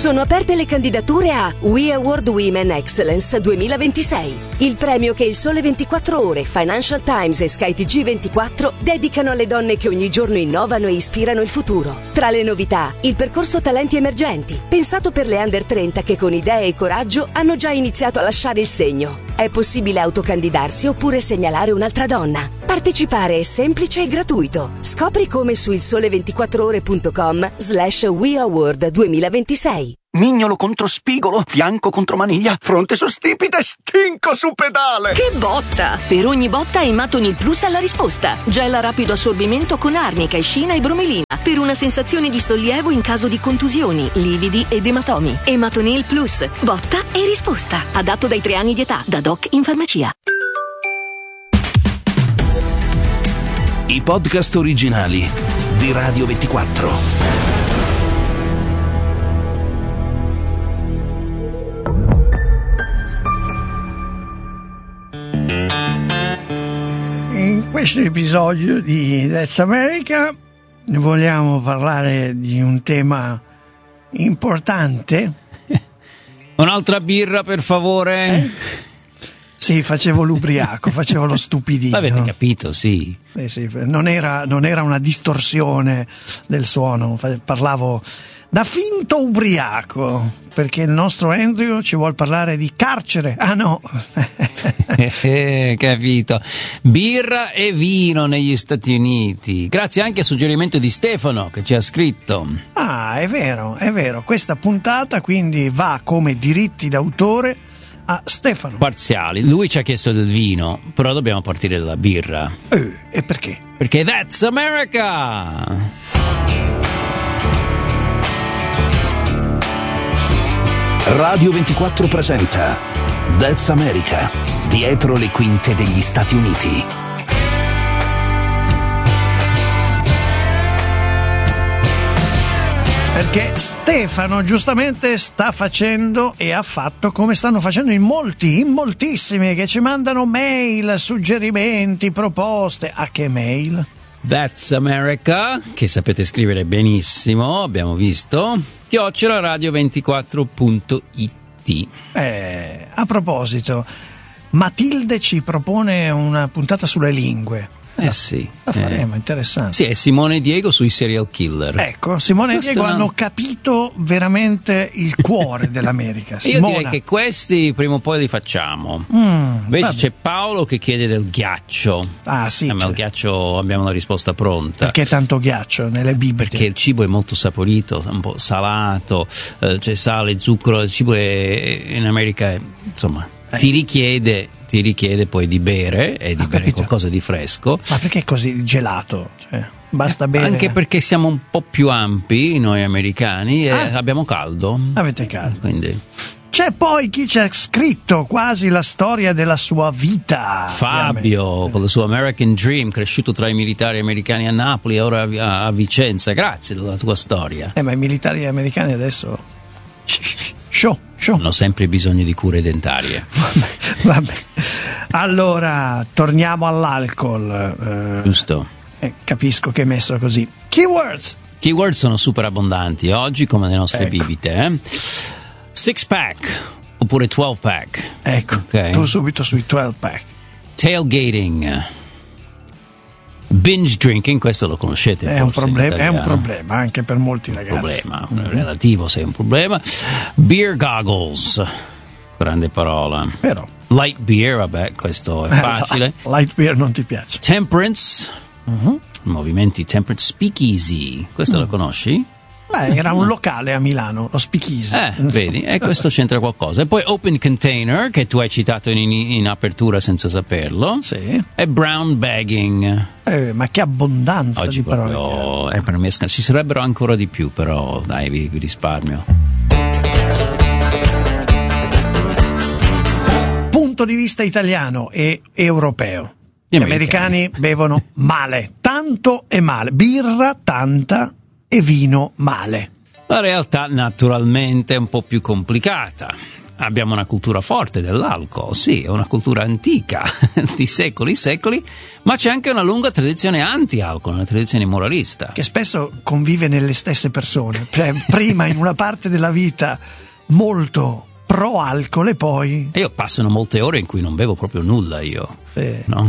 Sono aperte le candidature a We Award Women Excellence 2026, il premio che il Sole 24 Ore, Financial Times e Sky TG24 dedicano alle donne che ogni giorno innovano e ispirano il futuro. Tra le novità, il percorso Talenti Emergenti, pensato per le under 30 che con idee e coraggio hanno già iniziato a lasciare il segno. È possibile autocandidarsi oppure segnalare un'altra donna. Partecipare è semplice e gratuito. Scopri come su ilsole24ore.com/We Award 2026. Mignolo contro spigolo, fianco contro maniglia, fronte su stipite, stinco su pedale. Che botta! Per ogni botta Ematonil Plus ha la risposta. Gel a rapido assorbimento con arnica, escina e bromelina. Per una sensazione di sollievo in caso di contusioni, lividi ed ematomi. Ematonil Plus. Botta e risposta. Adatto dai 3 anni di età. Da doc in farmacia. I podcast originali di Radio 24. In questo episodio di That's America vogliamo parlare di un tema importante. Un'altra birra, per favore? Sì, facevo l'ubriaco, facevo lo stupidino. L'avete capito, sì. Sì, non era una distorsione del suono, parlavo da finto ubriaco, perché il nostro Andrew ci vuol parlare di carcere. Ah no! Capito. Birra e vino negli Stati Uniti. Grazie anche al suggerimento di Stefano che ci ha scritto. Ah, è vero. Questa puntata quindi va come diritti d'autore a Stefano. Parziali. Lui ci ha chiesto del vino, però dobbiamo partire dalla birra. E perché? Perché That's America! Radio 24 presenta That's America, dietro le quinte degli Stati Uniti. Perché Stefano giustamente sta facendo e ha fatto come stanno facendo in moltissimi che ci mandano mail, suggerimenti, proposte. A che mail? That's America, che sapete scrivere benissimo, abbiamo visto, @radio24.it. A proposito, Matilde ci propone una puntata sulle lingue. Sì. La faremo, interessante. Sì, è Simone e Diego sui serial killer. Ecco, Simone e Diego hanno capito veramente il cuore dell'America. Simona. Io direi che questi prima o poi li facciamo. Invece c'è Paolo che chiede del ghiaccio. Ah sì. Il ghiaccio abbiamo la risposta pronta. Perché tanto ghiaccio nelle bibite? Perché il cibo è molto saporito, un po' salato, c'è sale, zucchero, il cibo in America insomma ti richiede poi di bere e di bere qualcosa di fresco. Ma perché è così gelato? Cioè, basta bere. Anche perché siamo un po' più ampi noi americani e abbiamo caldo. Avete caldo. Quindi c'è poi chi ci ha scritto quasi la storia della sua vita. Fabio, con il suo American Dream, cresciuto tra i militari americani a Napoli e ora a Vicenza. Grazie della tua storia. Ma i militari americani adesso show. Hanno sempre bisogno di cure dentarie. Vabbè. Allora, torniamo all'alcol. Giusto. Capisco che è messo così. Keywords sono super abbondanti oggi, come le nostre bibite. 6-pack oppure 12-pack. Ecco, okay. Tu subito sui 12-pack. Tailgating. Binge drinking, questo lo conoscete, è un problema anche per molti ragazzi. Relativo se è un problema. Beer goggles, grande parola. Però light beer, vabbè, questo è facile. Light beer non ti piace. Temperance, movimenti temperance. Speakeasy, questo lo conosci? Era un locale a Milano, lo Speakeasy. Vedi, e questo c'entra qualcosa. E poi open container, che tu hai citato in apertura senza saperlo. Sì. E brown bagging. Ma che abbondanza oggi di parole. Per me ci sarebbero ancora di più, però dai, vi risparmio. Punto di vista italiano e europeo. Gli americani bevono male, tanto e male. Birra tanta e vino male. La realtà naturalmente è un po' più complicata. abbiamo una cultura forte dell'alcol, sì, è una cultura antica di secoli, ma c'è anche una lunga tradizione anti-alcol, una tradizione moralista. Che spesso convive nelle stesse persone, cioè prima in una parte della vita molto pro alcol e poi... E io passano molte ore in cui non bevo proprio nulla io, sì. No?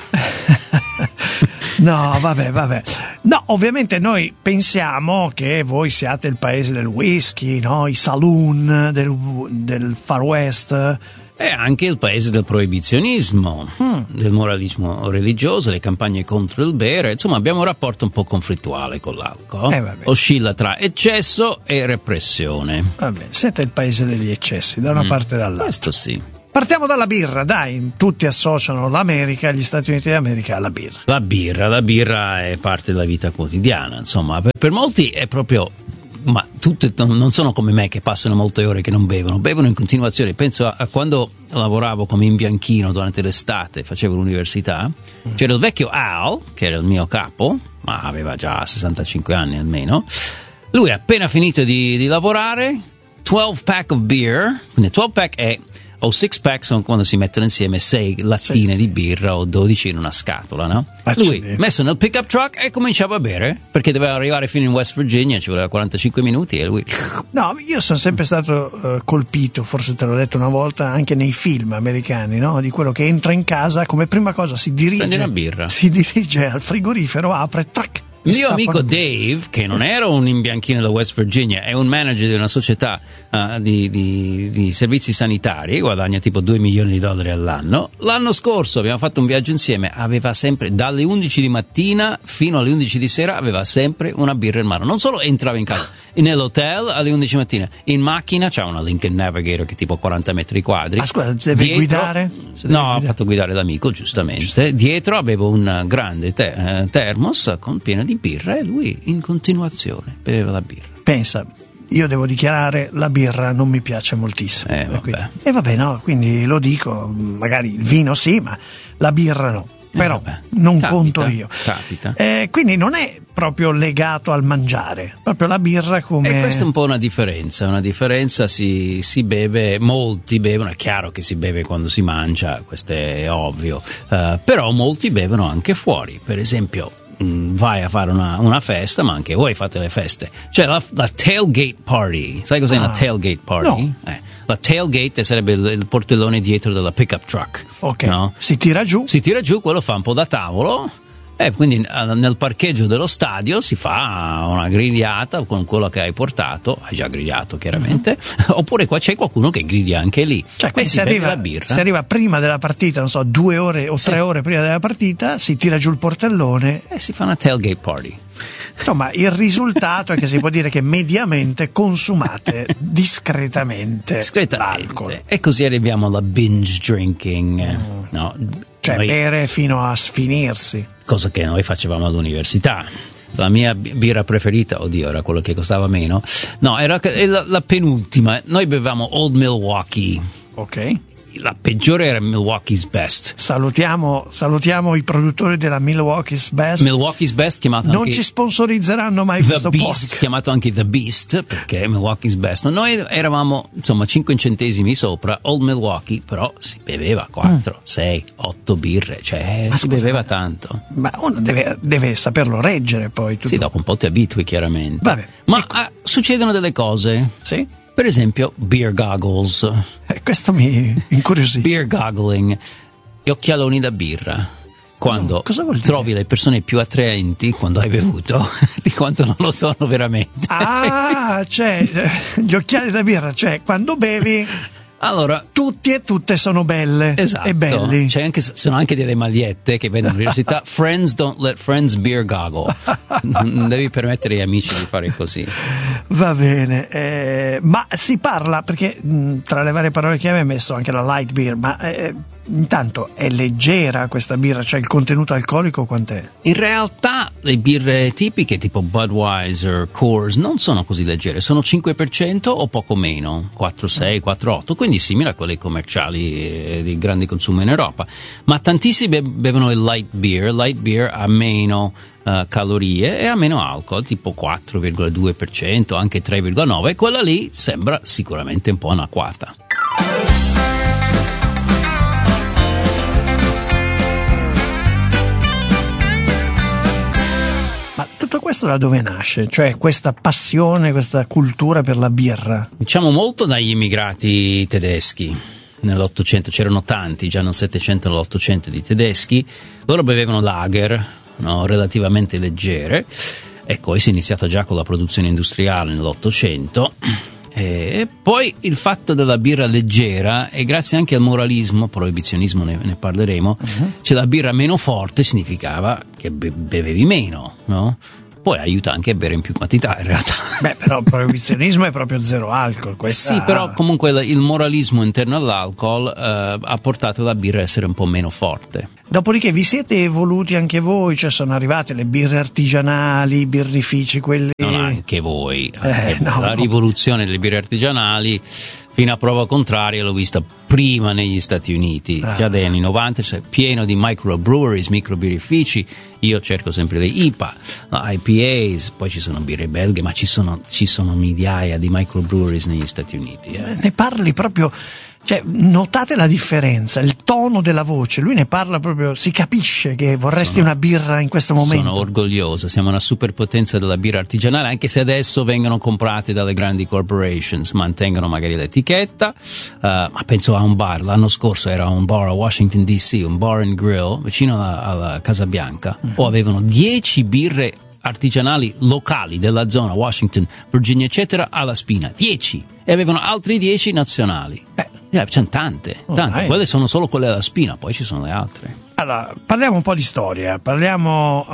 No, vabbè. No, ovviamente noi pensiamo che voi siate il paese del whisky, no? I saloon del Far West. È anche il paese del proibizionismo, del moralismo religioso, le campagne contro il bere. Insomma, abbiamo un rapporto un po' conflittuale con l'alcol. Oscilla tra eccesso e repressione. Vabbè, siete il paese degli eccessi, da una parte e dall'altra. Questo sì. Partiamo dalla birra, dai, tutti associano l'America, gli Stati Uniti d'America alla birra. La birra è parte della vita quotidiana, insomma, per molti è proprio, ma tutti non sono come me che passano molte ore che non bevono in continuazione. Penso a quando lavoravo come imbianchino durante l'estate, facevo l'università, c'era il vecchio Al, che era il mio capo, ma aveva già 65 anni almeno, lui appena finito di lavorare, 12 pack of beer, quindi 12 pack è... o 6 pack sono quando si mettono insieme 6 lattine di birra o 12 in una scatola, no? Lui messo nel pick-up truck e cominciava a bere perché doveva arrivare fino in West Virginia, ci voleva 45 minuti e lui... No, io sono sempre stato colpito, forse te l'ho detto una volta, anche nei film americani, no? Di quello che entra in casa, come prima cosa si dirige... Prende una birra. Si dirige al frigorifero, apre, trac... Il mio amico Dave, che non era un imbianchino da West Virginia, è un manager di una società di servizi sanitari, guadagna tipo $2 milioni all'anno. L'anno scorso abbiamo fatto un viaggio insieme, aveva sempre, dalle 11 di mattina fino alle 11 di sera, aveva sempre una birra in mano. Non solo entrava in casa, nell'hotel alle 11 di mattina, in macchina c'ha una Lincoln Navigator che è tipo 40 metri quadri. Ma scusa, deve guidare? No, ho fatto guidare l'amico, giustamente. Dietro avevo un grande thermos con pieno di birra e lui in continuazione beveva la birra. Pensa, io devo dichiarare, la birra non mi piace moltissimo. Vabbè, no, quindi lo dico, magari il vino sì, ma la birra no. Però non conto io. Capita. Quindi non è proprio legato al mangiare, proprio la birra come... E questa è un po' una differenza, si beve, molti bevono, è chiaro che si beve quando si mangia, questo è ovvio, però molti bevono anche fuori, per esempio vai a fare una festa, ma anche voi fate le feste, cioè la tailgate party, sai cos'è una tailgate party? No. La tailgate sarebbe il portellone dietro della pickup truck, no? Si tira giù, quello fa un po' da tavolo. Quindi nel parcheggio dello stadio si fa una grigliata con quello che hai portato, hai già grigliato chiaramente, oppure qua c'è qualcuno che griglia anche lì. Cioè, si arriva prima della partita, non so, 2 ore o 3 ore prima della partita, si tira giù il portellone e si fa una tailgate party. Insomma, il risultato è che si può dire che mediamente consumate discretamente l'alcol. E così arriviamo alla binge drinking, no? Cioè bere fino a sfinirsi. Cosa che noi facevamo all'università. La mia birra preferita, era quello che costava meno. No, era la penultima. Noi bevevamo Old Milwaukee. Ok. La peggiore era Milwaukee's Best. Salutiamo i produttori della Milwaukee's Best. Milwaukee's Best, chiamato non anche ci sponsorizzeranno mai questo Beast, chiamato anche The Beast, perché Milwaukee's Best. Noi eravamo, 5 centesimi sopra Old Milwaukee, però si beveva 4, 6, 8 birre, cioè si beveva tanto. Ma uno deve saperlo reggere poi. Sì, dopo un po' ti abitui chiaramente. Vabbè, ma succedono delle cose. Sì. Per esempio, beer goggles. Questo mi incuriosisce. Beer goggling, gli occhialoni da birra. Quando trovi le persone più attraenti quando hai bevuto di quanto non lo sono veramente. Cioè, gli occhiali da birra, cioè quando bevi... Allora, tutti e tutte sono belle e belli. Sono anche delle magliette che vedono all'università. Friends don't let friends beer goggle. Non devi permettere agli amici di fare così. Va bene, ma si parla, perché tra le varie parole che hai messo anche la light beer, ma intanto è leggera questa birra, cioè il contenuto alcolico quant'è? In realtà le birre tipiche tipo Budweiser, Coors non sono così leggere, sono 5% o poco meno, 4,6, 4,8, quindi simile a quelle commerciali di grande consumo in Europa, ma tantissimi bevono il light beer ha meno calorie e ha meno alcol, tipo 4,2%, anche 3,9%, e quella lì sembra sicuramente un po' anacquata. questo da dove nasce? Cioè questa passione, questa cultura per la birra? Diciamo molto dagli immigrati tedeschi. Nell'Ottocento c'erano tanti, già nel Settecento e nell'Ottocento, di tedeschi. Loro bevevano lager, no, relativamente leggere. Ecco, poi si è iniziato già con la produzione industriale nell'Ottocento. E poi il fatto della birra leggera, e grazie anche al moralismo, proibizionismo ne parleremo, cioè la birra meno forte significava che bevevi meno, no? Poi aiuta anche a bere in più quantità, in realtà. Beh, però il proibizionismo è proprio zero alcol. Sì, però comunque il moralismo interno all'alcol ha portato la birra a essere un po' meno forte. Dopodiché vi siete evoluti anche voi, cioè sono arrivate le birre artigianali, i birrifici, quelli... Non anche voi. No. La rivoluzione delle birre artigianali, fino a prova contraria, l'ho vista prima negli Stati Uniti, già dagli anni 90, cioè pieno di microbreweries, microbirrifici. Io cerco sempre le IPA, IPAs, poi ci sono birre belghe, ma ci sono migliaia di microbreweries negli Stati Uniti. Ne parli proprio... Cioè, notate la differenza, il tono della voce, lui ne parla proprio, si capisce che vorresti una birra in questo momento. Sono orgoglioso, siamo una superpotenza della birra artigianale, anche se adesso vengono comprate dalle grandi corporations, mantengono magari l'etichetta, ma penso a un bar, l'anno scorso era un bar a Washington DC, un bar and grill, vicino alla Casa Bianca, o avevano 10 birre artigianali locali della zona, Washington, Virginia, eccetera, alla spina, 10, e avevano altri 10 nazionali. C'è tante. Quelle sono solo quelle alla spina, poi ci sono le altre. Allora, parliamo un po' di storia, parliamo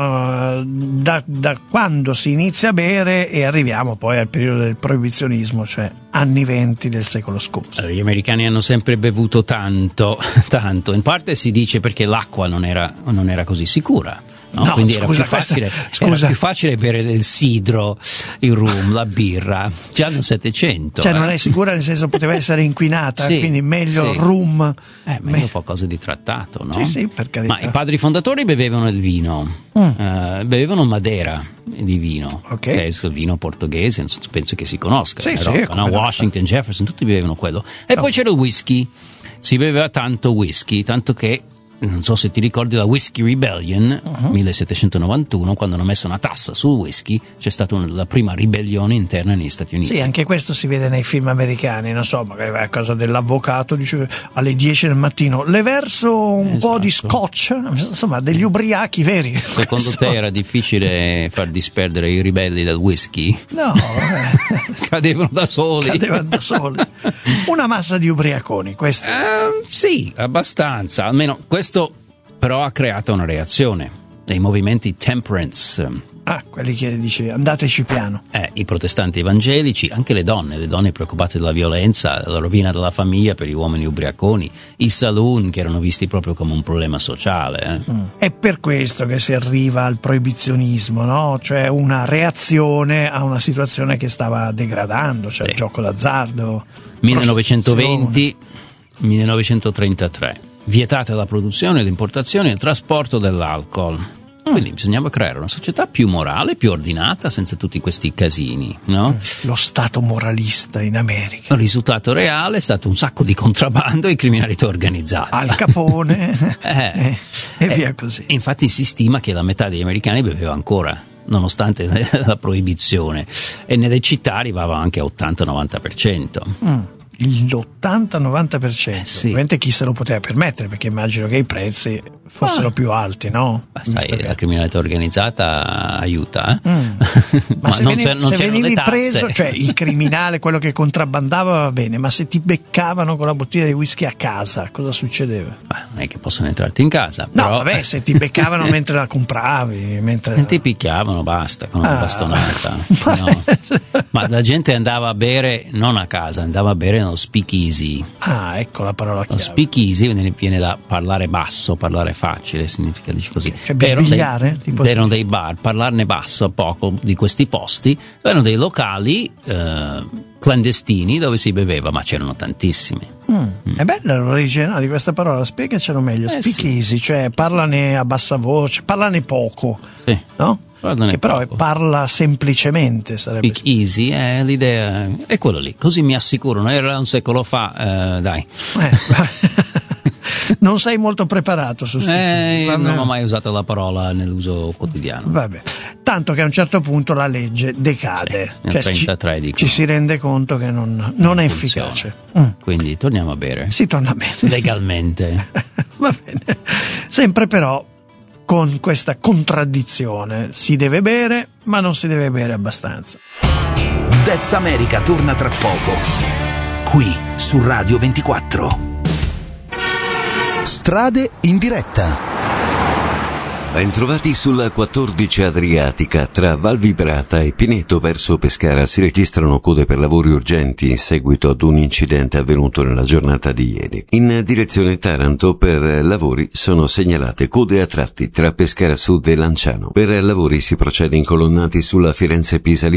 da quando si inizia a bere e arriviamo poi al periodo del proibizionismo, cioè anni 20 del secolo scorso. Allora, gli americani hanno sempre bevuto tanto, in parte si dice perché l'acqua non era così sicura. No, quindi era più facile bere del sidro, il rum, la birra, già nel Settecento. Cioè non è sicura, nel senso poteva essere inquinata, quindi meglio rum. Meglio qualcosa di trattato, no? Sì, per carità. Ma i padri fondatori bevevano il vino, bevevano Madeira di vino, che è il vino portoghese, penso che si conosca. Washington, Jefferson, tutti bevevano quello. E poi c'era il whisky, si beveva tanto whisky, tanto che non so se ti ricordi la Whisky Rebellion 1791, quando hanno messo una tassa sul whisky, c'è stata la prima ribellione interna negli Stati Uniti. Sì, anche questo si vede nei film americani, non so, magari vai a casa dell'avvocato, dice alle 10 del mattino le verso un po' di scotch, insomma degli ubriachi veri. Secondo te era difficile far disperdere i ribelli dal whisky? No, cadevano da soli. Una massa di ubriaconi, questo? Sì, abbastanza, almeno questo però ha creato una reazione dei movimenti temperance. Quelli che dice andateci piano. I protestanti evangelici, anche le donne preoccupate della violenza, della rovina della famiglia per gli uomini ubriaconi, i saloon che erano visti proprio come un problema sociale. È per questo che si arriva al proibizionismo, no? Cioè una reazione a una situazione che stava degradando, cioè il gioco d'azzardo. 1920, 1933. Vietate la produzione, l'importazione e il trasporto dell'alcol. Quindi bisognava creare una società più morale, più ordinata, senza tutti questi casini, no? Lo Stato moralista in America. Il risultato reale è stato un sacco di contrabbando e criminalità organizzata. Al Capone e via così. Infatti si stima che la metà degli americani beveva ancora, nonostante la proibizione, e nelle città arrivava anche a 80-90%. L'80-90%, ovviamente chi se lo poteva permettere, perché immagino che i prezzi fossero più alti, no? Sai, la criminalità organizzata aiuta, ma se venivi preso, cioè il criminale, quello che contrabbandava va bene, ma se ti beccavano con la bottiglia di whisky a casa, cosa succedeva? Non è che possono entrarti in casa, però... No, vabbè, se ti beccavano mentre la compravi, mentre ti picchiavano, basta, con una bastonata. No. Ma la gente andava a bere non a casa, andava a bere nello speakeasy. Ecco la parola chiave. Lo speakeasy viene da parlare basso, parlare facile, significa, dice così. Cioè bisbigliare? Erano dei bar, parlarne basso a poco di questi posti, erano dei locali clandestini dove si beveva, ma c'erano tantissimi. È bella l'originale di questa parola, spiegacelo meglio. Speakeasy, cioè parlane a bassa voce, parlane poco, no? Che però parla semplicemente, sarebbe. Speak easy, l'idea è quello lì, così mi assicurano, era un secolo fa, dai. Non sei molto preparato su stupidi. Non ho mai usato la parola nell'uso quotidiano. Vabbè. Tanto che a un certo punto la legge decade. Sì, nel 33 dico. Ci si rende conto che non è efficace. Quindi torniamo a bere. Si torna bene. Legalmente. Va bene. Sempre però con questa contraddizione. Si deve bere, ma non si deve bere abbastanza. That's America torna tra poco. Qui su Radio 24. Strade in diretta. Bentrovati sulla 14 Adriatica. Tra Valvibrata e Pineto verso Pescara si registrano code per lavori urgenti in seguito ad un incidente avvenuto nella giornata di ieri. In direzione Taranto per lavori sono segnalate code a tratti tra Pescara Sud e Lanciano. Per lavori si procede incolonnati sulla Firenze-Pisa